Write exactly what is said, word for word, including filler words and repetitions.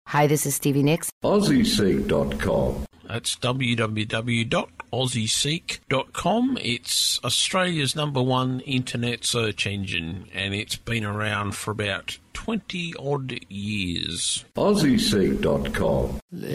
Hi, this is Stevie Nicks. Aussie Seek dot com. That's w w w dot aussie seek dot com. It's Australia's number one internet search engine, and it's been around for about twenty odd years. Aussie Seek dot com.